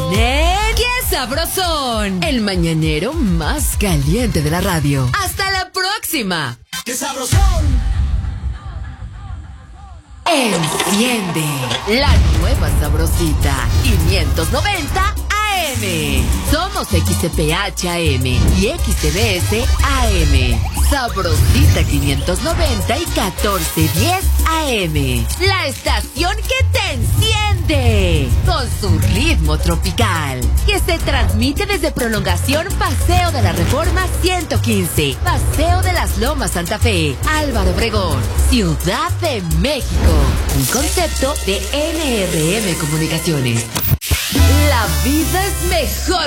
¡Qué sabrosón! El mañanero más caliente de la radio. ¡Hasta la próxima! ¡Qué sabrosón! Enciende la nueva sabrosita 590 AM. Somos XCPH-AM y XCBS AM. Sabrosita 590 y 1410 AM. La estación que te enciende con su ritmo tropical. Que se transmite desde Prolongación Paseo de la Reforma 115. Paseo de las Lomas Santa Fe. Álvaro Obregón, Ciudad de México. Un concepto de NRM Comunicaciones. La vida es mejor